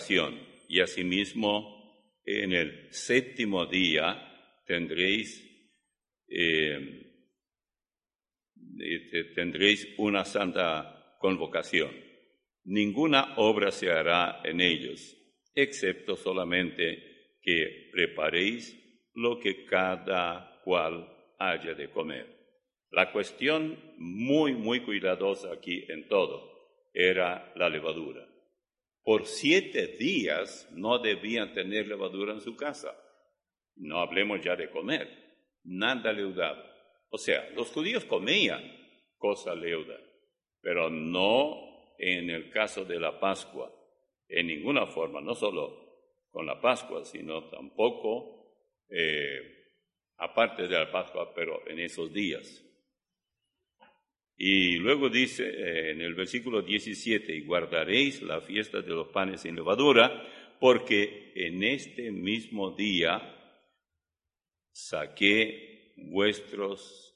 congregación, y asimismo en el séptimo día tendréis una santa convocación. Ninguna obra se hará en ellos, excepto solamente que preparéis lo que cada cual haya de comer. La cuestión muy cuidadosa aquí en todo era la levadura. Por 7 días no debían tener levadura en su casa. No hablemos ya de comer, nada leudado. O sea, los judíos comían cosa leuda, pero no en el caso de la Pascua, en ninguna forma, no solo con la Pascua, sino tampoco aparte de la Pascua, pero en esos días. Y luego dice en el versículo 17, y guardaréis la fiesta de los panes sin levadura, porque en este mismo día saqué vuestras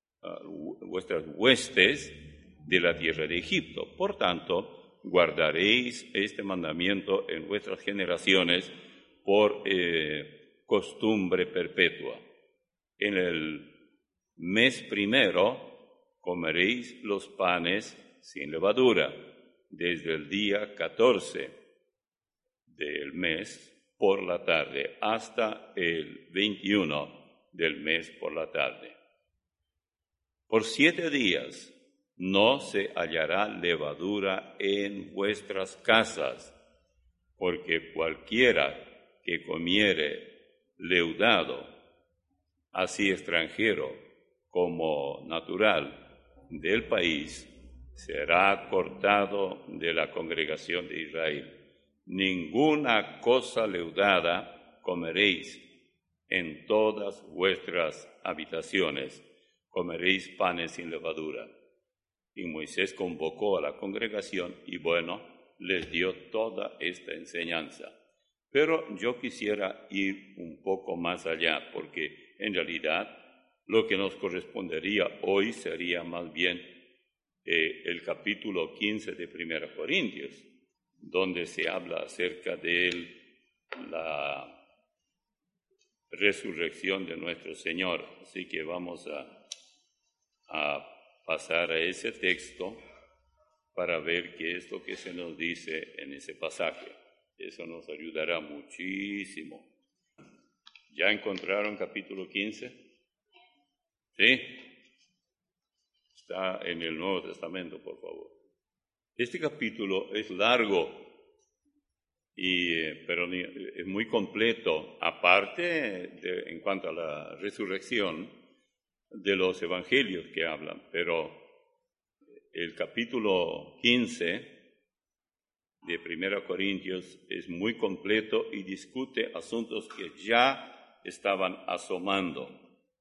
huestes de la tierra de Egipto. Por tanto, guardaréis este mandamiento en vuestras generaciones por costumbre perpetua. En el mes primero comeréis los panes sin levadura, desde el día 14 del mes por la tarde hasta el 21 del mes por la tarde. Por 7 días no se hallará levadura en vuestras casas, porque cualquiera que comiere leudado, así extranjero como natural, del país, será cortado de la congregación de Israel. Ninguna cosa leudada comeréis en todas vuestras habitaciones, comeréis panes sin levadura. Y Moisés convocó a la congregación y les dio toda esta enseñanza. Pero yo quisiera ir un poco más allá, porque en realidad lo que nos correspondería hoy sería más bien el capítulo 15 de 1 Corintios, donde se habla acerca de la resurrección de nuestro Señor. Así que vamos a pasar a ese texto para ver qué es lo que se nos dice en ese pasaje. Eso nos ayudará muchísimo. ¿Ya encontraron capítulo 15? ¿Sí? Está en el Nuevo Testamento, por favor. Este capítulo es largo, pero es muy completo, aparte en cuanto a la resurrección de los evangelios que hablan. Pero el capítulo 15 de 1 Corintios es muy completo y discute asuntos que ya estaban asomando.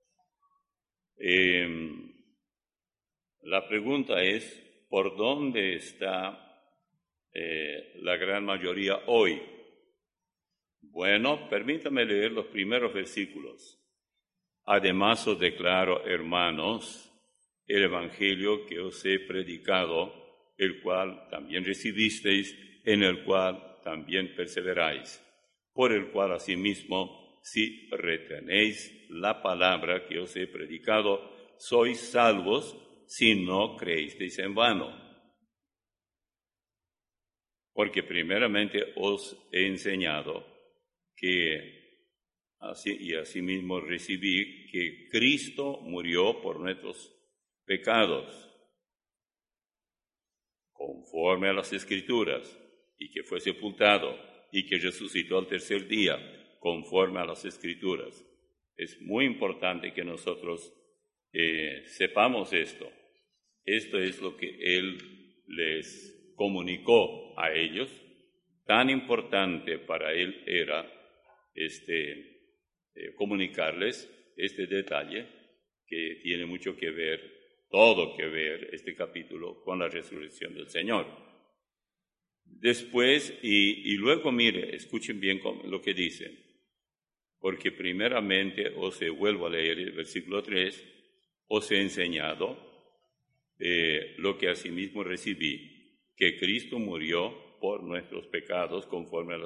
La pregunta es, ¿por dónde está la gran mayoría hoy? Bueno, permítame leer los primeros versículos. Además os declaro, hermanos, el evangelio que os he predicado, el cual también recibisteis, en el cual también perseveráis, por el cual asimismo, si retenéis la palabra que os he predicado, sois salvos si no creísteis en vano. Porque primeramente os he enseñado que asimismo recibí que Cristo murió por nuestros pecados, conforme a las Escrituras, y que fue sepultado, y que resucitó al tercer día, conforme a las Escrituras. Es muy importante que nosotros sepamos esto. Esto es lo que Él les comunicó a ellos. Tan importante para Él era comunicarles este detalle que tiene mucho que ver, todo que ver este capítulo con la resurrección del Señor. Después, y luego mire, escuchen bien lo que dice. Porque primeramente vuelvo a leer el versículo 3, os he enseñado lo que asimismo recibí, que Cristo murió por nuestros pecados conforme a